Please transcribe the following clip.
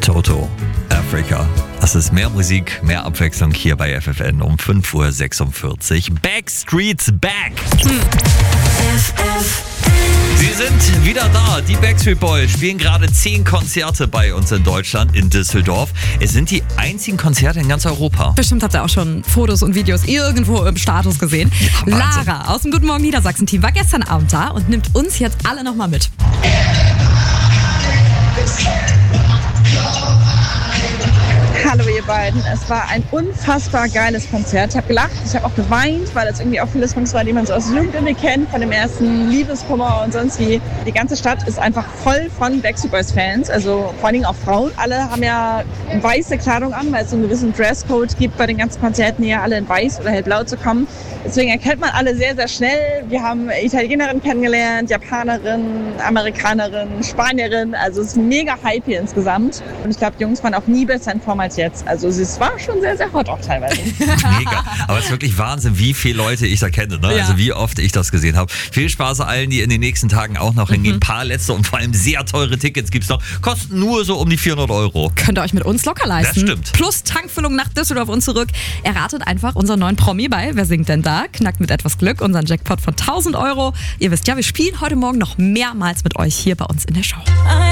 Toto, Africa. Das ist mehr Musik, mehr Abwechslung hier bei FFN um 5.46 Uhr. Backstreet's back! Sie sind wieder da. Die Backstreet Boys spielen gerade 10 Konzerte bei uns in Deutschland, in Düsseldorf. Es sind die einzigen Konzerte in ganz Europa. Bestimmt habt ihr auch schon Fotos und Videos irgendwo im Status gesehen. Ja, Wahnsinn. Lara aus dem Guten Morgen Niedersachsen-Team war gestern Abend da und nimmt uns jetzt alle nochmal mit. Hallo ihr beiden, es war ein unfassbar geiles Konzert. Ich habe gelacht, ich habe auch geweint, weil das irgendwie auch viele Songs waren, die man so aus der Jugend irgendwie kennt, von dem ersten Liebeskummer und sonst wie. Die ganze Stadt ist einfach voll von Backstreet Boys Fans, also vor allen Dingen auch Frauen. Alle haben ja weiße Kleidung an, weil es so einen gewissen Dresscode gibt bei den ganzen Konzerten, hier alle in weiß oder hellblau zu kommen. Deswegen erkennt man alle sehr, sehr schnell. Wir haben Italienerinnen kennengelernt, Japanerinnen, Amerikanerinnen, Spanierinnen. Also es ist ein mega Hype hier insgesamt. Und ich glaube, die Jungs waren auch nie besser in Form als jetzt. Also es war schon sehr, sehr hot auch teilweise. Mega. Aber es ist wirklich Wahnsinn, wie viele Leute ich da kenne. Ne? Ja. Also wie oft ich das gesehen habe. Viel Spaß allen, die in den nächsten Tagen auch noch hingehen. Ein paar letzte und vor allem sehr teure Tickets gibt es noch. Kosten nur so um die 400 €. Könnt ihr euch mit uns locker leisten. Das stimmt. Plus Tankfüllung nach Düsseldorf und zurück. Erratet einfach unseren neuen Promi bei Wer singt denn da? Knackt mit etwas Glück unseren Jackpot von 1.000 €. Ihr wisst ja, wir spielen heute Morgen noch mehrmals mit euch hier bei uns in der Show.